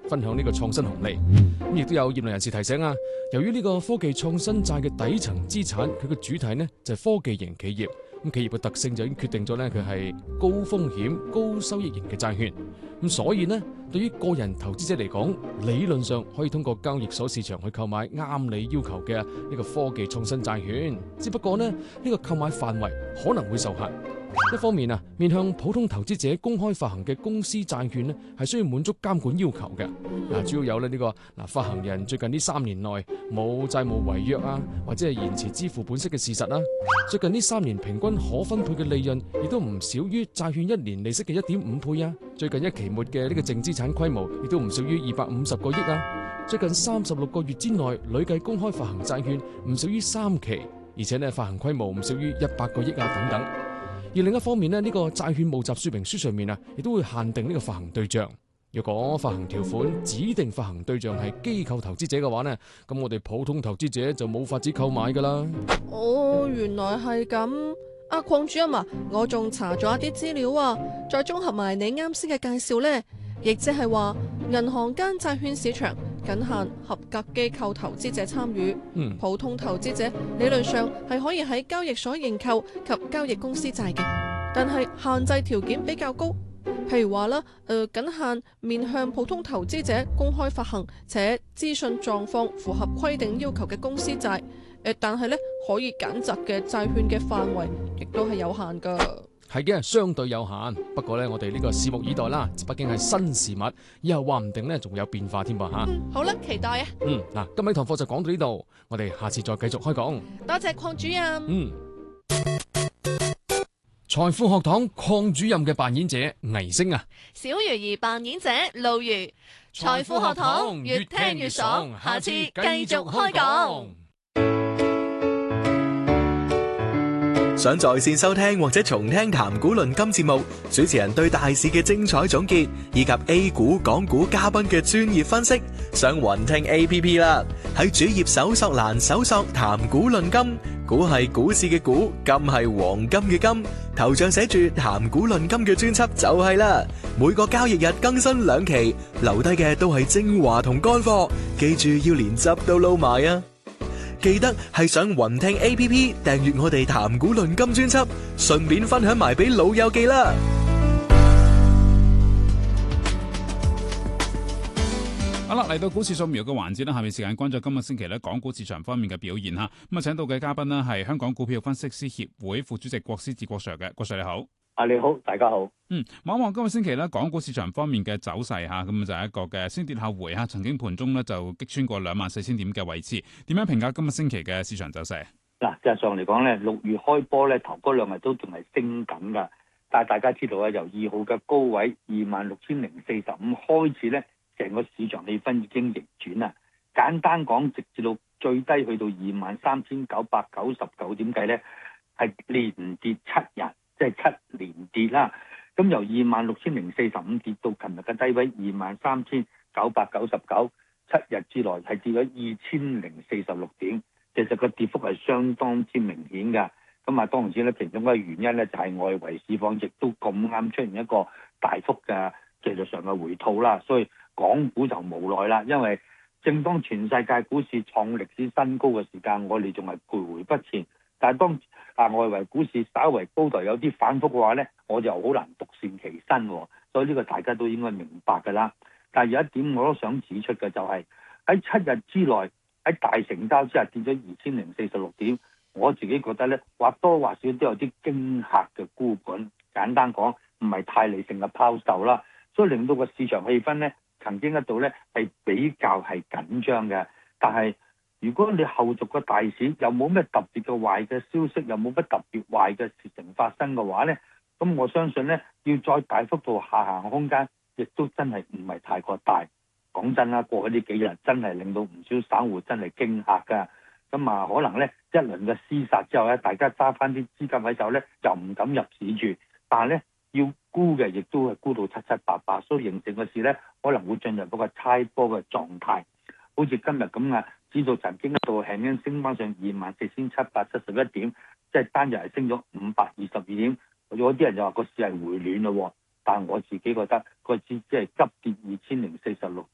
分享呢個創新紅利。咁亦都有業內人士提醒啊，由於呢個科技創新債嘅底層資產，佢嘅主體呢就係科技型企業。咁企業嘅特性就已經決定咗呢，佢係高風險、高收益型嘅債券。咁所以呢，對於個人投資者嚟講，理論上可以通過交易所市場去購買啱你要求嘅呢個科技創新債券。只不過呢，呢個購買範圍可能會受限。一方面啊，面向普通投資者公開發行嘅公司債券呢，係需要滿足監管要求嘅。主要有咧呢個發行人最近呢3年內冇債務違約啊，或者係延遲支付本息嘅事實啦。最近呢3年平均可分配嘅利潤亦都唔少於債券1年利息嘅1.5倍啊。最近一期末嘅呢個淨資產規模亦都唔少於250個億啊。最近36個月之內累計公開發行債券唔少於3期，而且呢發行規模唔少於100個億啊等等。而另一方面呢，呢個債券募集說明書上面啊，亦都會限定呢個發行對象。若果發行條款指定發行對象係機構投資者嘅話呢，咁我哋普通投資者就冇法子購買噶啦。 哦，原來係咁。鄺主任啊，我仲查咗一啲資料啊，再綜合埋你啱先嘅介紹呢，亦即係話銀行間債券市場僅限合格機構投資者參與，普通投資者理論上係可以喺交易所認購及交易公司債嘅，但係限制條件比較高，譬如話啦，僅限面向普通投資者公開發行且資訊狀況符合規定要求嘅公司債，但係咧可以揀擇嘅債券嘅範圍亦都係有限噶。 係嘅，相對有限。不過呢，我哋呢個拭目以待啦。畢竟係新事物，以後話唔定呢仲會有變化添噃吓。 好啦，期待啊。 嗱，今日堂課就講到呢度，我哋下次再繼續開講。 多謝鄺主任。 財富學堂鄺主任嘅扮演者倪星啊， 小魚兒扮演者露如。財富學堂越聽越爽，下次繼續開講。 想在線收聽或者重聽談股論金節目，主持人對大市嘅精彩總結，以及 A 股、港股嘉賓嘅專業分析，上雲聽 APP 啦。喺主頁搜索欄搜索談股論金，股係股市嘅股，金係黃金嘅金，頭像寫住談股論金嘅專輯就係啦。每個交易日更新2期，留低嘅都係精華同乾貨，記住要連汁都撈埋啊！記得係上雲聽 APP 訂閱我哋談股論金專輯，順便分享埋俾老友記啦。 好啦，嚟到股市掃描嘅環節啦，下面時間關注今個星期咧港股市場方面嘅表現吓。咁啊，請到嘅嘉賓呢係香港股票分析師協會副主席郭思治郭 Sir 嘅，郭 Sir 你好。 你好，大家好。 望一望今個星期咧，港股市場方面嘅走勢吓，咁就係一個嘅先跌後回吓，曾經盤中咧就擊穿過24,000點嘅位置。點樣評價今個星期嘅市場走勢？ 嗱，事實上嚟講咧，6月開波咧，頭嗰2日都仲係升緊噶。但係大家知道咧，由2號嘅高位26,045開始咧，成個市場氣氛已經逆轉啦。簡單講，直至到最低去到23,999點計咧，係連跌7日。即係7連跌啦，咁由26,045跌到琴日嘅低位23,999，7日之內係跌咗2,046點，其實個跌幅係相當之明顯㗎。咁啊，當然之咧，其中一個原因咧就係外圍市況亦都咁啱出現一個大幅嘅技術上嘅回吐啦，所以港股就無奈啦。因為正當全世界股市創歷史新高嘅時間，我哋仲係徘徊不前。但係當外圍股市稍為高台有啲反覆嘅話咧，我就好難獨善其身，所以呢個大家都應該明白㗎啦。但係有一點我都想指出嘅就係喺7日之內喺大成交之下跌咗2,046點，我自己覺得咧或多或少都有啲驚嚇嘅沽盤，簡單講唔係太理性嘅拋售啦，所以令到個市場氣氛咧曾經一度咧係比較係緊張嘅，但係如果你後續嘅大市又冇咩特別嘅壞嘅消息，又冇乜特別壞嘅事情發生嘅話呢，咁我相信呢，要再大幅度下行空間，亦都真係唔係太過大。講真啦，過去呢幾日真係令到唔少散戶真係驚嚇㗎。咁啊，可能呢一輪嘅廝殺之後呢，大家揸翻啲資金喺手呢，就唔敢入市住。但係呢，要沽嘅亦都係沽到七七八八，所以形成嘅事呢，可能會進入嗰個猜波嘅狀態。好似今日咁啊，指數曾經一度輕輕升翻上24,771點，即係單日係升咗522點。有啲人就話個市係回暖咯，但係我自己覺得個市只係急跌2,046